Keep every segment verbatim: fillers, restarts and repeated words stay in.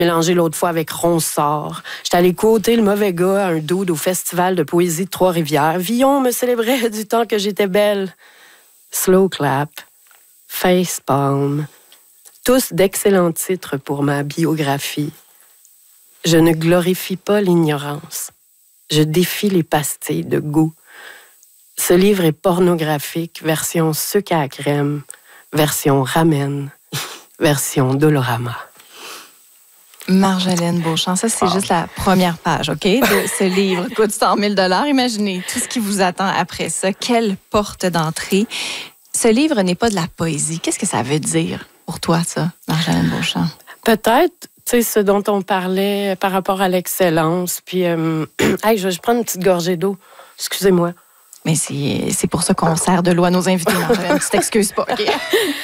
mélangé l'autre fois avec Ronsard. J'étais allée côté le mauvais gars à un dude au Festival de poésie de Trois-Rivières. Villon me célébrait du temps que j'étais belle. Slow clap, facepalm, tous d'excellents titres pour ma biographie. Je ne glorifie pas l'ignorance. Je défie les pastilles de goût. Ce livre est pornographique, version sucre à la crème, version ramen, version Dolorama. Marjolaine Beauchamp, ça, c'est oh. juste la première page, OK, de ce livre. Coûte cent mille dollars. Imaginez tout ce qui vous attend après ça. Quelle porte d'entrée. Ce livre n'est pas de la poésie. Qu'est-ce que ça veut dire pour toi, ça, Marjolaine Beauchamp? Peut-être, tu sais, ce dont on parlait par rapport à l'excellence. Puis, euh, hey, je vais prendre une petite gorgée d'eau. Excusez-moi. Mais c'est, c'est pour ça qu'on sert de l'eau à nos invités, Marjolaine. Tu t'excuses pas, OK?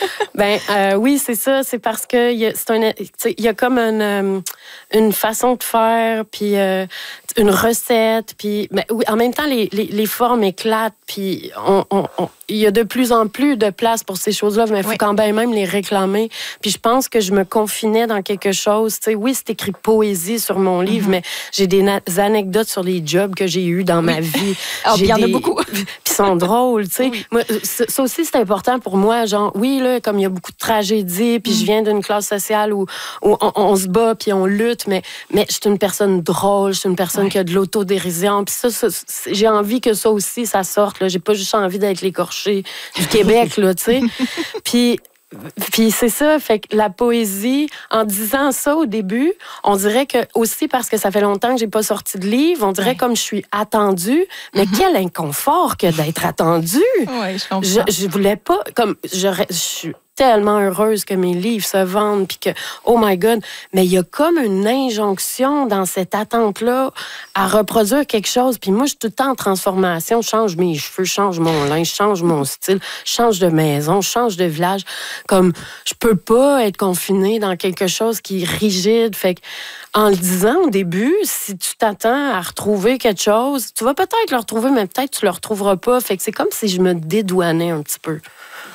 Ben euh, oui, c'est ça. C'est parce que il y a, c'est un, il y a comme une, euh, une façon de faire, puis euh, une recette, puis ben, oui, en même temps les, les, les formes éclatent, puis on, on, on, il y a de plus en plus de place pour ces choses-là, mais il faut oui. quand même les réclamer. Puis je pense que je me confinais dans quelque chose. Tu sais, oui, c'est écrit poésie sur mon livre, mm-hmm. mais j'ai des, na- des anecdotes sur les jobs que j'ai eus dans oui. ma vie. Oh, il y en des... a beaucoup. Puis sont drôles, tu sais. Oui. Moi, ça aussi, c'est important pour moi. Genre, oui, là, comme il y a beaucoup de tragédies, puis mm. je viens d'une classe sociale où, où on, on se bat, puis on lutte, mais, mais je suis une personne drôle, je suis une personne ouais. qui a de l'autodérision. Puis ça, ça, j'ai envie que ça aussi, ça sorte. Là. J'ai pas juste envie d'être l'écorché du Québec, là, tu sais. Puis... Puis c'est ça, fait que la poésie, en disant ça au début, on dirait que aussi parce que ça fait longtemps que j'ai pas sorti de livre, on dirait ouais. comme je suis attendue, mais mm-hmm. quel inconfort que d'être attendue. Oui, je comprends. Je, je voulais pas, comme, je, je suis tellement heureuse que mes livres se vendent, puis que, oh my God, mais il y a comme une injonction dans cette attente-là à reproduire quelque chose. Puis moi, je suis tout le temps en transformation. Je change mes cheveux, je change mon linge, je change mon style, je change de maison, je change de village. Comme, je peux pas être confinée dans quelque chose qui est rigide. Fait que, en le disant au début, si tu t'attends à retrouver quelque chose, tu vas peut-être le retrouver, mais peut-être tu le retrouveras pas. Fait que c'est comme si je me dédouanais un petit peu.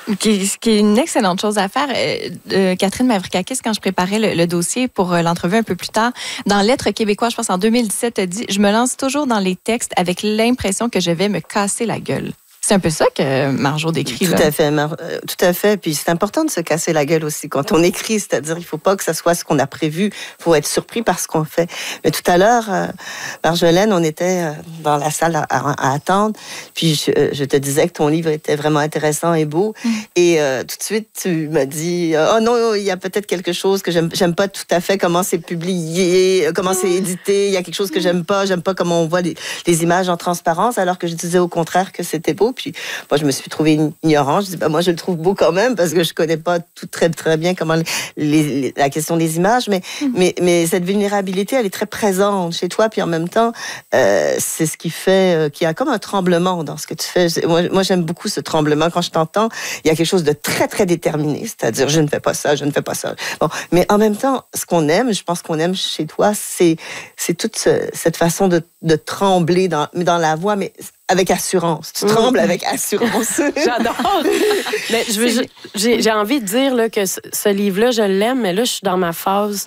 Ce qui est une excellente chose à faire. Euh, Catherine Mavrakakis, quand je préparais le, le dossier pour euh, l'entrevue un peu plus tard, dans Lettres québécois, je pense en deux mille dix-sept, a dit « Je me lance toujours dans les textes avec l'impression que je vais me casser la gueule ». C'est un peu ça que Marjo décrit. Tout là. à fait, Mar- euh, tout à fait. Puis c'est important de se casser la gueule aussi quand on écrit, c'est-à-dire il faut pas que ça soit ce qu'on a prévu. Il faut être surpris par ce qu'on fait. Mais tout à l'heure, euh, Marjolaine, on était euh, dans la salle à, à, à attendre. Puis je, euh, je te disais que ton livre était vraiment intéressant et beau. Mm. Et euh, tout de suite, tu m'as dit oh non, il y a peut-être quelque chose que j'aime, j'aime pas tout à fait comment c'est publié, comment c'est édité. Il y a quelque chose que j'aime pas. J'aime pas comment on voit les, les images en transparence, alors que je disais au contraire que c'était beau. Puis moi, je me suis trouvée ignorante. Je dis, bah, moi, je le trouve beau quand même parce que je connais pas tout très, très bien comment les, les, la question des images. Mais, mm-hmm. mais, mais cette vulnérabilité, elle est très présente chez toi. Puis en même temps, euh, c'est ce qui fait euh, qu'il y a comme un tremblement dans ce que tu fais. Moi, moi, j'aime beaucoup ce tremblement. Quand je t'entends, il y a quelque chose de très, très déterminé. C'est-à-dire, je ne fais pas ça, je ne fais pas ça. Bon, mais en même temps, ce qu'on aime, je pense qu'on aime chez toi, c'est, c'est toute ce, cette façon de, de trembler dans, dans la voix, mais avec assurance. Tu trembles mmh. avec assurance. J'adore. Mais je veux, j'ai, j'ai envie de dire là, que ce, ce livre-là, je l'aime, mais là, je suis dans ma phase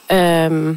euh,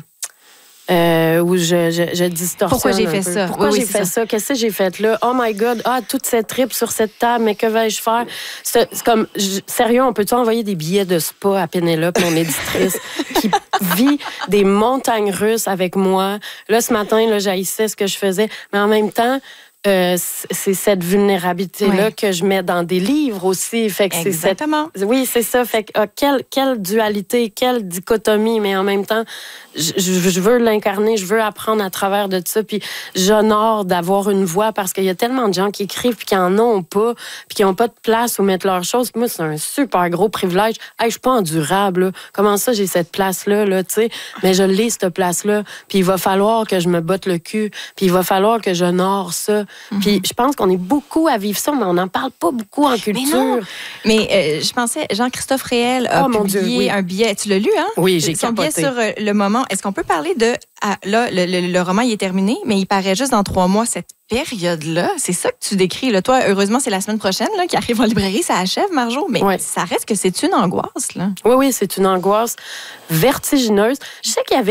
euh, où je, je, je distorsionne. Pourquoi j'ai fait peu. ça? Pourquoi oui, j'ai oui, fait ça? ça? Qu'est-ce que j'ai fait là? Oh my God! Ah, toute cette tripe sur cette table, mais que vais-je faire? C'est, c'est comme, je, sérieux, on peut-tu envoyer des billets de spa à Pénélope, mon éditrice, qui vit des montagnes russes avec moi? Là, ce matin, là, j'haïssais ce que je faisais, mais en même temps, Euh, c'est cette vulnérabilité-là oui. que je mets dans des livres aussi. Fait que Exactement. C'est cette... Oui, c'est ça. Fait que, ah, quelle, quelle dualité, quelle dichotomie, mais en même temps, je, je veux l'incarner, je veux apprendre à travers de ça. Puis j'honore d'avoir une voix parce qu'il y a tellement de gens qui écrivent puis qui en ont pas, puis qui n'ont pas de place où mettre leurs choses. Moi, c'est un super gros privilège. Hey, je suis pas endurable. Là. Comment ça, j'ai cette place-là, là, tu sais? Mais je l'ai, cette place-là. Puis il va falloir que je me botte le cul. Puis il va falloir que j'honore ça. Mm-hmm. Puis je pense qu'on est beaucoup à vivre ça, mais on n'en parle pas beaucoup en culture. Mais non. Mais euh, je pensais, Jean-Christophe Réel a oh, publié Dieu, oui. un billet. Tu l'as lu, hein? Oui, j'ai Son capoté. billet sur euh, Le Moment. Est-ce qu'on peut parler de... Ah, là, le, le, le roman, il est terminé, mais il paraît juste dans trois mois, cette période-là. C'est ça que tu décris. Là. Toi, heureusement, c'est la semaine prochaine là, qui arrive en librairie. Ça achève, Marjo. Mais ouais. ça reste que c'est une angoisse. Là. Oui, oui, c'est une angoisse vertigineuse. Je sais qu'il y avait